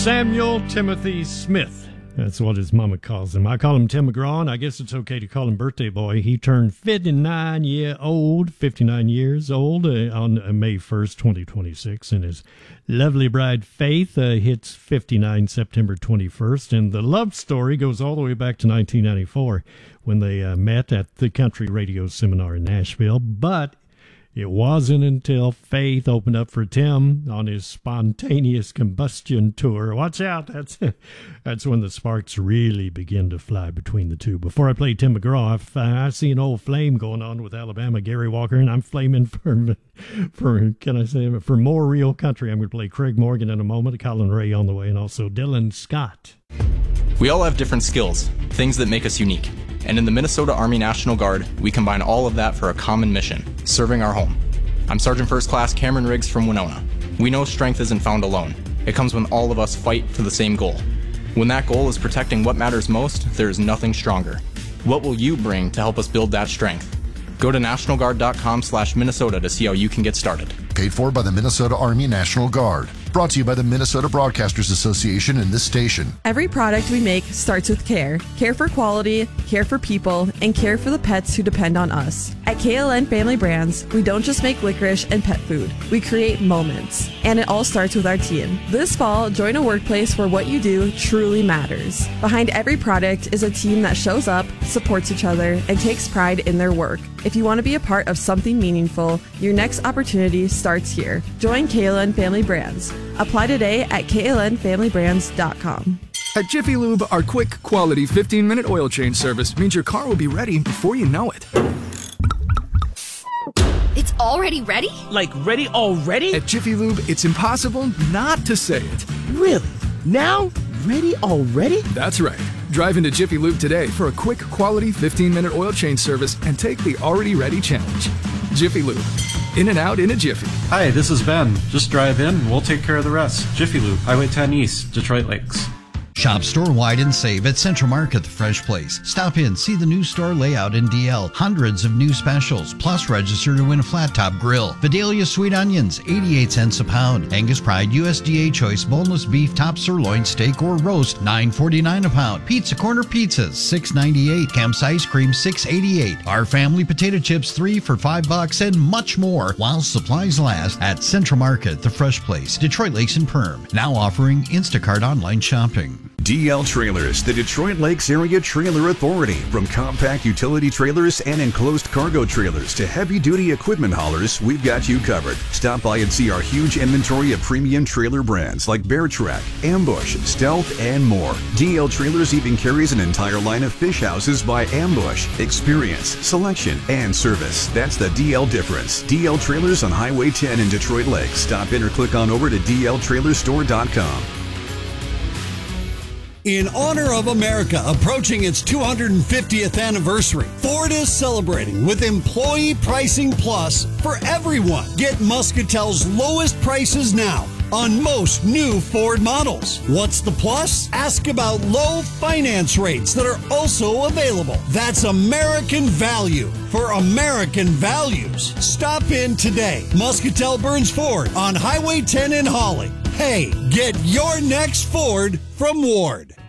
Samuel Timothy Smith. That's what his mama calls him. I call him Tim McGraw, and I guess it's okay to call him birthday boy. He turned 59 years old on May 1st, 2026, and his lovely bride Faith hits 59 September 21st, and the love story goes all the way back to 1994 when they met at the Country Radio Seminar in Nashville, but it wasn't until Faith opened up for Tim on his Spontaneous Combustion tour. Watch out, that's when the sparks really begin to fly between the two. Before I play Tim McGraw, I see an old flame going on with Alabama, Gary Walker, and I'm flaming for more real country. I'm going to play Craig Morgan in a moment, Colin Ray on the way, and also Dylan Scott. We all have different skills, things that make us unique. And in the Minnesota Army National Guard, we combine all of that for a common mission, serving our home. I'm Sergeant First Class Cameron Riggs from Winona. We know strength isn't found alone. It comes when all of us fight for the same goal. When that goal is protecting what matters most, there is nothing stronger. What will you bring to help us build that strength? Go to nationalguard.com/Minnesota to see how you can get started. Paid for by the Minnesota Army National Guard. Brought to you by the Minnesota Broadcasters Association and this station. Every product we make starts with care. Care for quality, care for people, and care for the pets who depend on us. At KLN Family Brands, we don't just make licorice and pet food. We create moments. And it all starts with our team. This fall, join a workplace where what you do truly matters. Behind every product is a team that shows up, supports each other, and takes pride in their work. If you want to be a part of something meaningful, your next opportunity starts here. Join KLN Family Brands. Apply today at klnfamilybrands.com. At Jiffy Lube, our quick, quality 15-minute oil change service means your car will be ready before you know it. It's already ready? Like ready already? At Jiffy Lube, it's impossible not to say it. Really? Now? Ready already? That's right. Drive into Jiffy Lube today for a quick, quality 15-minute oil change service and take the already ready challenge. Jiffy Lube. In and out in a jiffy. Hi, this is Ben. Just drive in and we'll take care of the rest. Jiffy Lube, Highway 10 East, Detroit Lakes. Shop store-wide and save at Central Market, the Fresh Place. Stop in, see the new store layout in DL. Hundreds of new specials, plus register to win a flat-top grill. Vidalia sweet onions, 88 cents a pound. Angus Pride USDA Choice boneless beef top sirloin steak or roast, $9.49 a pound. Pizza Corner pizzas, $6.98. Camp's ice cream, $6.88. Our family potato chips, 3 for $5, and much more while supplies last at Central Market, the Fresh Place, Detroit Lakes and Perm. Now offering Instacart online shopping. DL Trailers, the Detroit Lakes Area Trailer Authority. From compact utility trailers and enclosed cargo trailers to heavy-duty equipment haulers, we've got you covered. Stop by and see our huge inventory of premium trailer brands like Bear Track, Ambush, Stealth, and more. DL Trailers even carries an entire line of fish houses by Ambush. Experience, selection, and service. That's the DL difference. DL Trailers on Highway 10 in Detroit Lakes. Stop in or click on over to dltrailerstore.com. In honor of America approaching its 250th anniversary, Ford is celebrating with Employee Pricing Plus for everyone. Get Muscatel's lowest prices now on most new Ford models. What's the plus? Ask about low finance rates that are also available. That's American value for American values. Stop in today. Muscatel Burns Ford on Highway 10 in Hawley. Hey, get your next Ford from Ward.